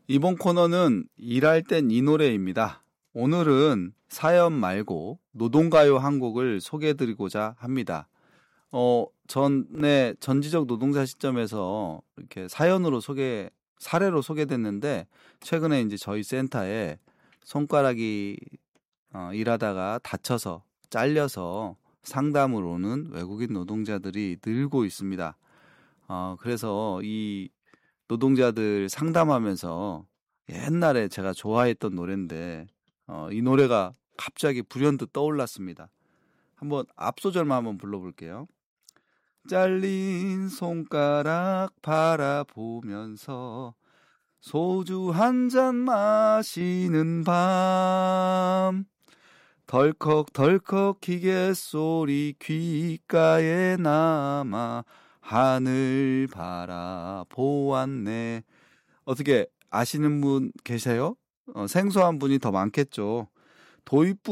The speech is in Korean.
이번 코너는 일할 땐 이 노래입니다. 오늘은 사연 말고 노동가요 한 곡을 소개해드리고자 합니다. 전에 전지적 노동자 시점에서 이렇게 사례로 소개됐는데, 최근에 이제 저희 센터에 손가락이 일하다가 다쳐서 잘려서 상담을 오는 외국인 노동자들이 늘고 있습니다. 그래서 이 노동자들 상담하면서 옛날에 제가 좋아했던 노래인데, 이 노래가 갑자기 불현듯 떠올랐습니다. 한번 앞소절만 한번 불러볼게요. 잘린 손가락 바라보면서 소주 한 잔 마시는 밤, 덜컥덜컥 기계 소리 귓가에 남아 하늘 바라보았네. 어떻게 아시는 분 계세요? 생소한 분이 더 많겠죠. 도입부